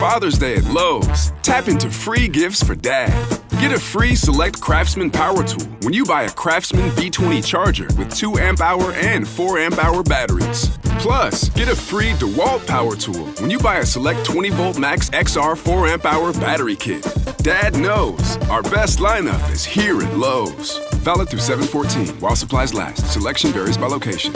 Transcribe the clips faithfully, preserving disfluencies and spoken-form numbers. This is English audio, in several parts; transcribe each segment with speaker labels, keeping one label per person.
Speaker 1: Father's Day at Lowe's. Tap into free gifts for dad. Get a free Select Craftsman power tool when you buy a Craftsman B twenty charger with two amp hour and four amp hour batteries. Plus, get a free DeWalt power tool when you buy a Select twenty volt Max X R four amp hour battery kit. Dad knows our best lineup is here at Lowe's. Valid through seven fourteen while supplies last. Selection varies by location.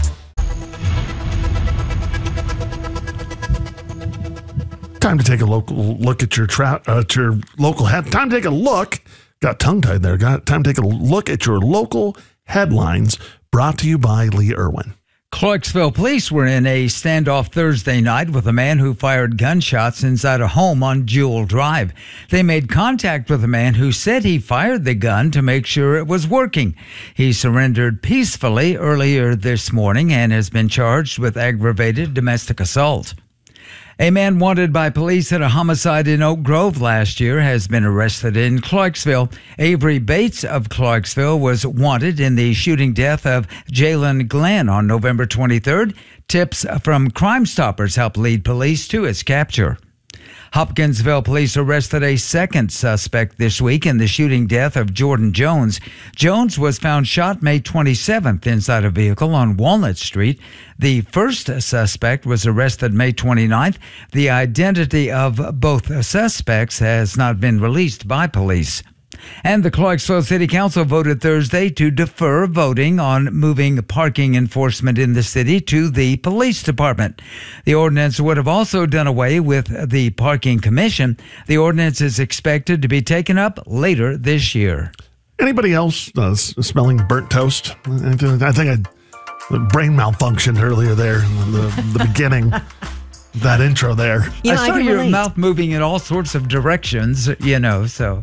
Speaker 2: Time to take a local look at your tra- uh, at your local head. Time to take a look. Got tongue tied there. Got time to take a look at your local headlines. Brought to you by Lee Irwin.
Speaker 3: Clarksville police were in a standoff Thursday night with a man who fired gunshots inside a home on Jewel Drive. They made contact with a man who said he fired the gun to make sure it was working. He surrendered peacefully earlier this morning and has been charged with aggravated domestic assault. A man wanted by police at a homicide in Oak Grove last year has been arrested in Clarksville. Avery Bates of Clarksville was wanted in the shooting death of Jalen Glenn on November twenty-third. Tips from Crime Stoppers helped lead police to his capture. Hopkinsville police arrested a second suspect this week in the shooting death of Jordan Jones. Jones was found shot May twenty-seventh inside a vehicle on Walnut Street. The first suspect was arrested May twenty-ninth. The identity of both suspects has not been released by police. And the Clarksville City Council voted Thursday to defer voting on moving parking enforcement in the city to the police department. The ordinance would have also done away with the parking commission. The ordinance is expected to be taken up later this year.
Speaker 2: Anybody else uh, smelling burnt toast? I think I the brain malfunctioned earlier there in the, the beginning. That intro there.
Speaker 3: You know, I saw I your relate. mouth moving in all sorts of directions, you know, so...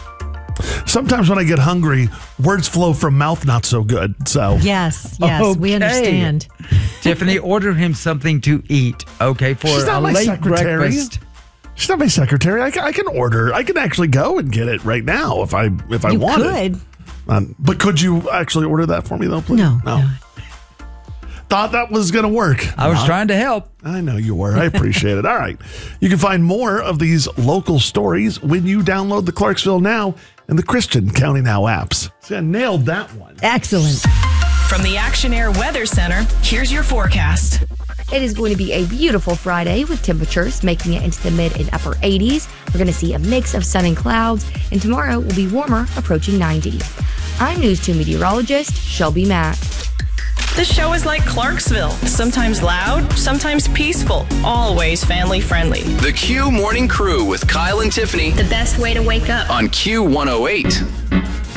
Speaker 2: Sometimes when I get hungry, words flow from mouth not so good. So
Speaker 4: yes, yes, okay. We understand.
Speaker 3: Tiffany, order him something to eat, okay, for
Speaker 2: She's not
Speaker 3: a
Speaker 2: my
Speaker 3: late
Speaker 2: secretary.
Speaker 3: breakfast.
Speaker 2: She's not my secretary. I can, I can order. I can actually go and get it right now if I if I
Speaker 4: you
Speaker 2: want
Speaker 4: could.
Speaker 2: it. Um, but could you actually order that for me though, please?
Speaker 4: No,
Speaker 2: no. no. Thought that was going to work.
Speaker 3: I was
Speaker 2: Not.
Speaker 3: trying to help.
Speaker 2: I know you were. I appreciate it. All right. You can find more of these local stories when you download the Clarksville Now and the Christian County Now apps. See, I nailed that one.
Speaker 4: Excellent.
Speaker 5: From the Action Air Weather Center, here's your forecast.
Speaker 6: It is going to be a beautiful Friday with temperatures making it into the mid and upper eighties. We're going to see a mix of sun and clouds, and tomorrow will be warmer, approaching ninety. I'm News two meteorologist Shelby Mack.
Speaker 5: This show is like Clarksville, sometimes loud, sometimes peaceful, always family friendly.
Speaker 7: The Q Morning Crew with Kyle and Tiffany.
Speaker 8: The best way to wake up.
Speaker 7: On Q one oh eight.